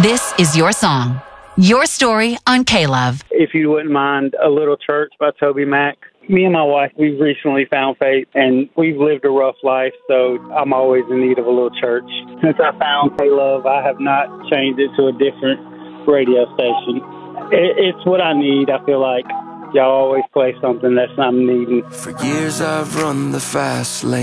This is your song, your story on K-Love. If you wouldn't mind, A Little Church by Toby Mac. Me and my wife, we've recently found faith, and we've lived a rough life, so I'm always in need of a little church. Since I found K-Love, I have not changed it to a different radio station. It's what I need. I feel like y'all always play something that's I'm needing. For years I've run the fast lane.